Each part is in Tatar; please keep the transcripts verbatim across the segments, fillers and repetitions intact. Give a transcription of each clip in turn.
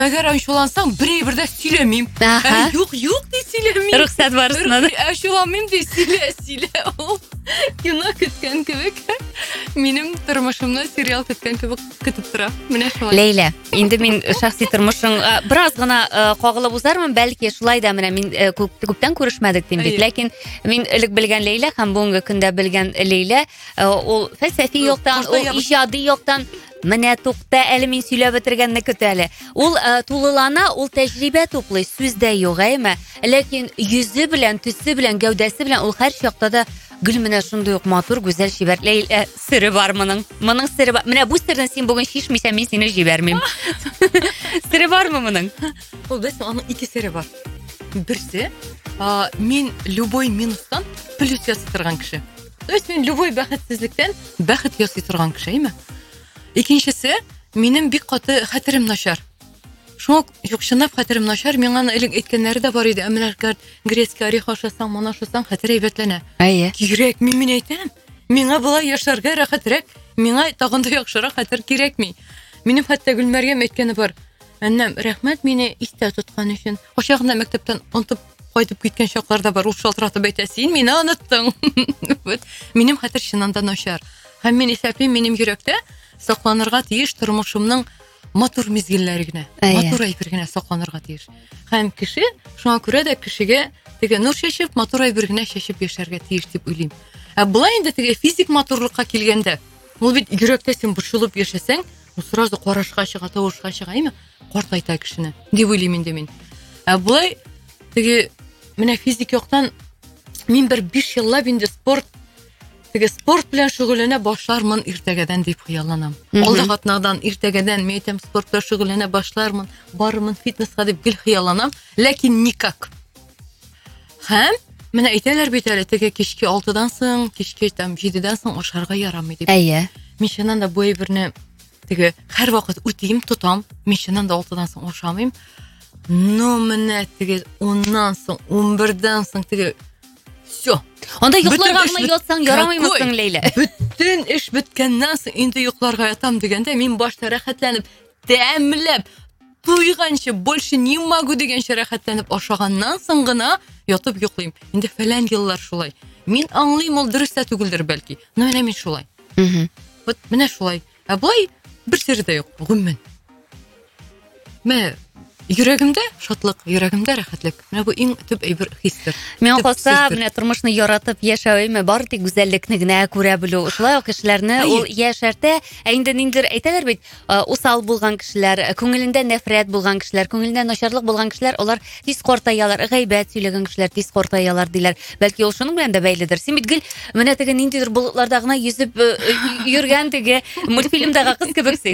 Әгәр ачулансаң, берәй-бердә сөйләмим. Ә, юк, юк ди сөйләмим. Рөхсәт барысына. Ачуламыйм ди сөйлә, сөйлә. Кино көткән кебек. Минем тормышымны сериал көткән кебек көтеп тора. Менә шулай. Лейла, инде мин шәхси тормышың бераз гына кагылып узармын, бәлки шулай да менә мин күптән күрешмәдек дим бит. Ләкин мин элек белгән Лейла һәм бүгенге көндә белгән Лейла, ул фәлсәфи яктан, ул иҗади яктан менә тукта, әле мин сөйләп бетергәнне көтә әле. Ул тулылана, ул тәҗрибә туплый, сүздә юк, әйме. Ләкин йөзе белән, төсе белән, гәүдәсе белән ул һәр чакта да гөл менә шундый ук матур, гүзәл, шибәр. Лейла, сире бар моның. Моның сире бар. Менә бу сирне син бүген шишмисәң, мин сине җибәрмим. Сире бармы моның? Ул бәс аның ике сире бар. Берсе, мин любой минустан плюс ясый торган кеше. То есть мин любой бәхетсезлектән бәхет ясый торган кеше, әйме. Икенчесе, минем бик каты хәтерем начар. Шуңа юк, чынлап хәтерем начар, миңа элек әйткәннәре дә бар иде. Менә грецкий орех ашасаң, моны ашасаң, хәтер әйбәтләнә. Әйе. Кирәк, мин мин әйтәм. Миңа болай яшәргә рәхәтрәк, миңа тагын да яхшырак хәтер кирәкми. Минем хәтта Гөлмәргәм әйткәне бар. Әннәм, рәхмәт мине истә тоткан өчен. Ошагында мәктәптән онтып кайтып киткән чакларда бар, ул шалтыратып әйтә, син мине оныттың. Минем хәтер чыннан да начар. Һәм мин исәплим, минем йөрәктә сакланырга тиеш тормышымның матур мизгелләре генә, матур әйбер генә сакланырга тиеш. Һәм кеше шуңа күрә дә кешегә теге нур чәчеп, матур әйбер генә чәчеп яшәргә тиеш дип уйлыйм. Ә булай инде теге физик матурлыкка килгәндә, ул бит йөрәктә син борчылып яшәсәң, ул сразу карашка чыга, тавышка чыга, әйме? Картайта кешене. Дип уйлыйм инде мин. Ә булай теге менә физик яктан мин бер биш еллап инде спорт теге спорт белән шөгыльләнә башлармын иртәгәдән дип хыялланам. Алда атнадан иртәгәдән мен әйтәм спорт белән шөгыльләнә башлармын, барырмын фитнеска дип гел хыялланам, ләкин никак. Һәм менә әйтәләр бит әле теге кичке алтыдан соң, кичке там җидедән соң ашарга ярамый дип. Әйе. Мин чыннан да бу әйберне теге һәр вакыт үтим, тотам. Мин чыннан да алтыдан соң ашамыйм. Но менә теге оннан соң, унбердән соң теге всё. Анда йокларга гына ятсаң ярамыймысың, Лейла? Бүтән эш беткәннән соң инде йокларга ятам дигәндә, мин башта рәхәтләнеп, тәмләп, туйганчы, больше не могу дигәнчә рәхәтләнеп ашаганнан соң гына ятып йоклыйм. Инде фәлән еллар шулай. Мин аңлыйм, ул дөрес тә түгелдер бәлки. Но менә мин шулай. Мм. Вот менә шулай. Ә булай бер сер дә юк, гомумән. Менә йөрәгемдә шатлык, йөрәгемдә рәхәтлек. Менә бу иң төп әйбер хистер. Мен калса, менә тормышны яратып яшәүме, бары тик гүзәллекне генә күрә белү. Шулай ук кешеләрне ул яшәртә, ә инде ниндидер әйтәләр бит, усал булган кешеләр, күңелендә нәфрәт булган кешеләр, күңелендә начарлык булган кешеләр, олар тиз картаялар, гайбәт сөйләгән кешеләр тиз картаялар диләр. Бәлки ул шуның белән дә бәйледер. Син бит гел менә теге ниндидер болытларда гына йөзеп йөргән теге мультфильмдагы кыз кебексең.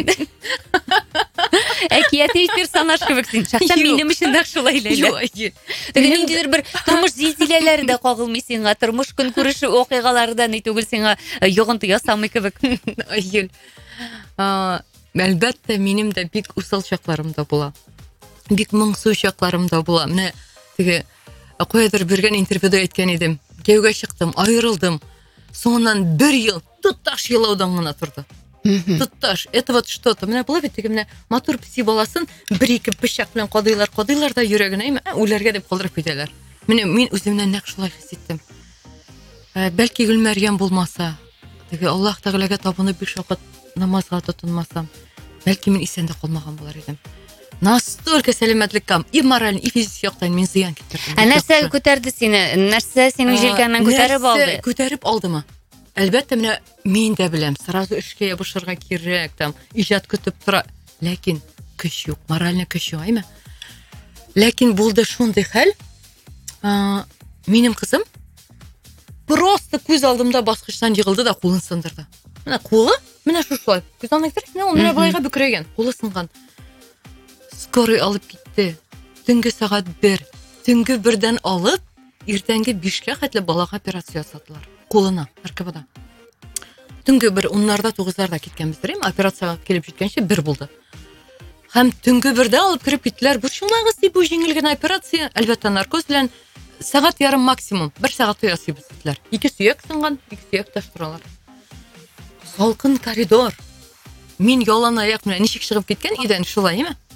Әкияти персонаж кебексең. Шәхсән минем өчен дә шулай, Лейла. Теге ниндидер бер тормыш зилзиләләре дә кагылмый сиңа, тормыш көнкүреше вакыйгаларда ни түгел сиңа йогынты ясамый кебек. Айгөл. А, әлбәттә, минем дә бик усал чакларым да була. Бик моңсу чакларым да була. Менә теге кайдыр бергән интервьюда әйткән идем. Кәүгә чыктым, аерылдым. Соңыннан бер ел туташ елаудан гына торды. Тутташ, это вот что-то. Менә була бит теге менә матур песи баласын бер-ике пычак белән кадыйлар, кадыйлар да йөрәгенә, үләргә дип калдырып китәләр. Менә мин үземнән нәкъ шулай хис иттем. Бәлки Гөлмәргәм булмаса, теге Аллаһ Тәгаләгә табынып биш вакыт намазга тотынмасам, бәлки мин исән дә калмаган булар идем. Настолько сәламәтлеккә, и мораль, и физик яктан мин зыян китердем. Ә нәрсә күтәрде сине? Нәрсә синең җилкәннән күтәреп алды? Нәрсә күтәреп алдымы? Әлбәттә, менә мин дә беләм, сразу эшкә ябышырга кирәк, там иҗат көтеп тора. Ләкин көч юк, моральный көч юк, әйме? Ләкин булды шундый хәл. Минем кызым просто күз алдымда баскычтан егылды да кулын сындырды. Менә кулы, менә шулай. Күз алдына китерсең, ул менә булайга бөкрәгән, кулы сынган. Скорый алып китте. Төнге сагат бер, төнге бердән алып, иртәнге бишкә хәтле балага операция ясадылар. Кулына, аркабада. Төнге бер уннарда, тугызларда киткәнбездер, операциягә килеп җиткәнче бер булды. Һәм төнге бердә алып кирип киттеләр. Бу шуңлагыз дип, бу җиңел генә операция, әлбәттә наркоз белән сәгать ярым максимум, бер сәгать ясыйбыз дитләр. Ике сөяк сынган, ике сөяк таштыралар. Салкын коридор. Мин ялан аяк менән ничек чыгып киткән идән шулай, әйме?